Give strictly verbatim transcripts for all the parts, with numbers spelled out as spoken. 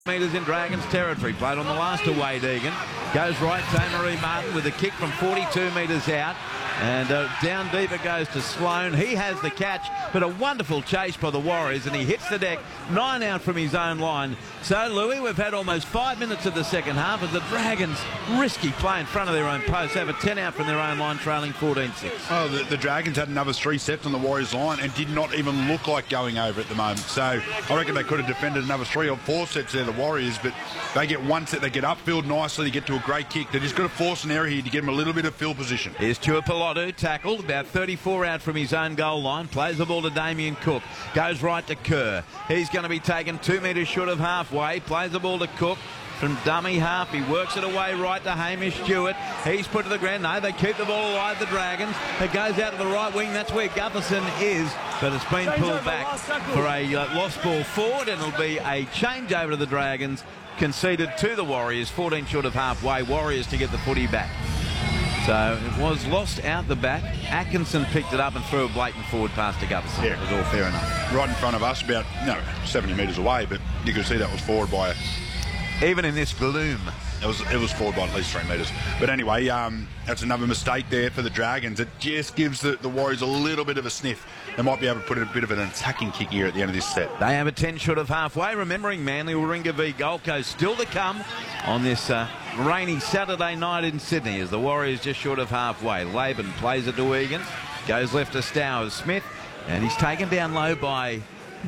metres in Dragons territory. Played on the last to Wade Egan. Goes right, Tamaree Martin with a kick from forty-two metres out. And uh, down deep it goes to Sloan. He has the catch, but a wonderful chase by the Warriors, and he hits the deck, nine out from his own line. So, Louis, we've had almost five minutes of the second half as the Dragons risky play in front of their own post. Have a ten out from their own line, trailing fourteen six. Oh, the, the Dragons had another three sets on the Warriors line and did not even look like going over at the moment. So I reckon they could have defended another three or four sets there, the Warriors, but they get one set, they get upfield nicely, they get to a great kick. They just got to force an error here to get them a little bit of field position. Here's Tuipulotu, tackled, about thirty-four out from his own goal line. Plays the ball to Damien Cook. Goes right to Kerr. He's going to be taken two metres short of halfway. Plays the ball to Cook. From dummy half, he works it away right to Hamish Stewart. He's put to the ground. No, they keep the ball alive, the Dragons. It goes out to the right wing. That's where Gutherson is, but it's been pulled back for a uh, lost ball forward, and it'll be a change over to the Dragons, conceded to the Warriors, fourteen short of halfway. Warriors to get the footy back. So it was lost out the back. Atkinson picked it up and threw a blatant forward pass to Gutherson. Yeah, it was all fair enough. Right in front of us, about no seventy metres away, but you could see that was forward by a... Even in this gloom. It was it was forward by at least three metres. But anyway, um, that's another mistake there for the Dragons. It just gives the, the Warriors a little bit of a sniff. They might be able to put in a bit of an attacking kick here at the end of this set. They have a ten short of halfway. Remembering Manly Warringah v Gold Coast still to come on this uh, rainy Saturday night in Sydney as the Warriors just short of halfway. Laban plays it to Egan. Goes left to Stowers Smith. And he's taken down low by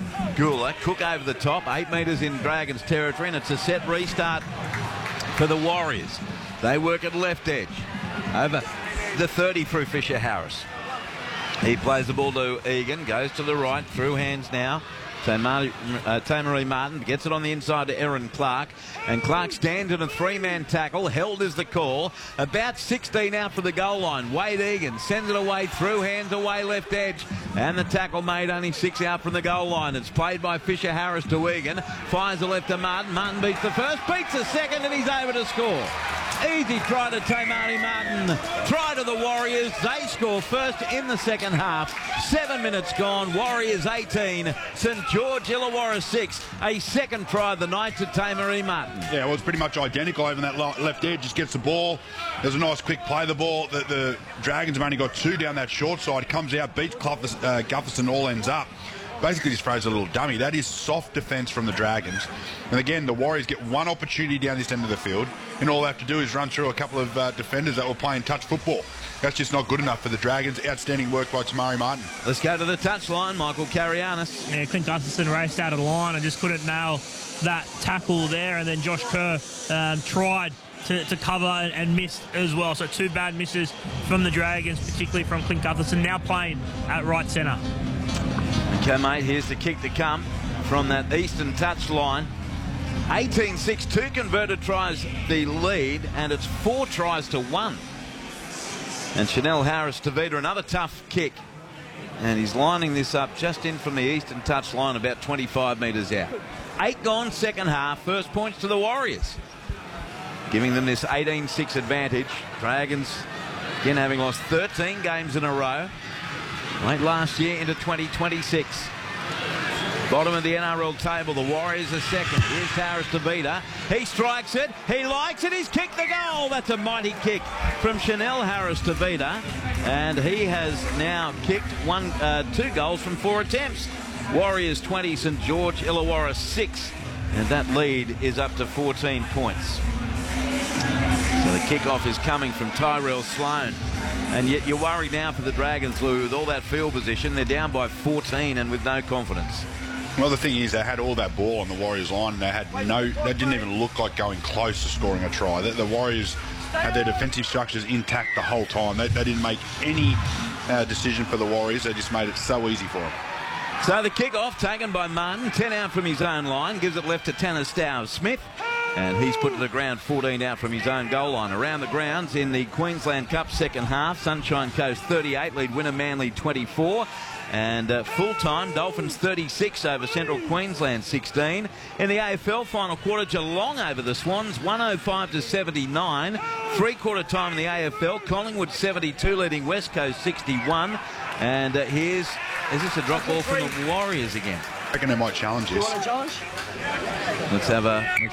Gula. Cook over the top, eight metres in Dragons territory, and it's a set restart for the Warriors. They work at left edge over the thirty through Fisher Harris. He plays the ball to Egan, goes to the right, through hands now. So Mar uh, Tamaree Martin gets it on the inside to Erin Clark, and Clark stands in a three-man tackle. Held is the call. About sixteen out for the goal line. Wade Egan sends it away, through hands away left edge, and the tackle made only six out from the goal line. It's played by Fisher Harris to Egan. Fires the left to Martin. Martin beats the first, beats the second, and he's over to score. Easy try to Tamaree Martin. Try to the Warriors. They score first in the second half. Seven minutes gone. Warriors eighteen. St George Illawarra six. A second try of the night to Tamaree Martin. Yeah, well, it's pretty much identical over that left edge. Just gets the ball. There's a nice quick play. The ball. The, the Dragons have only got two down that short side. Comes out, beats Cluff, uh, Gutherson, all ends up. Basically just throws a little dummy. That is soft defence from the Dragons. And again, the Warriors get one opportunity down this end of the field, and all they have to do is run through a couple of uh, defenders that were playing touch football. That's just not good enough for the Dragons. Outstanding work by Tamaree Martin. Let's go to the touchline. Michael Carianis. Yeah, Clint Gutherson raced out of the line and just couldn't nail that tackle there, and then Josh Kerr um, tried To, to cover and missed as well. So two bad misses from the Dragons, particularly from Clint Gutherson, now playing at right centre. Okay, mate, here's the kick to come from that eastern touch line. eighteen six, two converted tries the lead, and it's four tries to one. And Chanel Harris Tavita, another tough kick. And he's lining this up just in from the eastern touch line, about twenty-five metres out. Eight gone, second half. First points to the Warriors, giving them this eighteen six advantage. Dragons, again, having lost thirteen games in a row. Late last year into twenty twenty-six. Bottom of the N R L table, the Warriors are second. Here's Harris Tavita. He strikes it. He likes it. He's kicked the goal. That's a mighty kick from Chanel Harris Tavita. And he has now kicked one, uh, two goals from four attempts. Warriors twenty, St George Illawarra six. And that lead is up to fourteen points. So the kickoff is coming from Tyrell Sloan. And yet you're worried now for the Dragons, Lou, with all that field position. They're down by fourteen and with no confidence. Well, the thing is, they had all that ball on the Warriors line, and they had no, they didn't even look like going close to scoring a try. The, the Warriors had their defensive structures intact the whole time. They, they didn't make any uh, decision for the Warriors. They just made it so easy for them. So the kickoff taken by Martin, ten out from his own line, gives it left to Tanner Stowers Smith. And he's put to the ground, fourteen out from his own goal line. Around the grounds in the Queensland Cup second half, Sunshine Coast thirty-eight, lead winner Manly twenty-four. And uh, full-time, Dolphins thirty-six over Central Queensland sixteen. In the A F L final quarter, Geelong over the Swans, one oh five to seventy-nine. Three-quarter time in the A F L, Collingwood seventy-two, leading West Coast sixty-one. And uh, here's, is this a drop ball from the Warriors again? reckon they might challenge this. Let's have a.